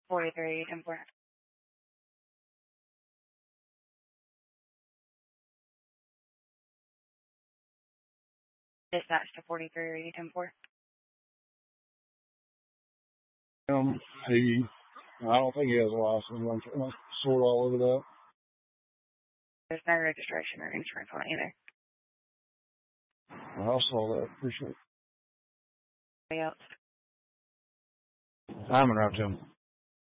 43 import. Dispatch to 43 import. I don't think he has a license. I'm sort all over that. There's no registration or insurance on it either. I saw that. Appreciate it. Anybody else? I'm going to have to.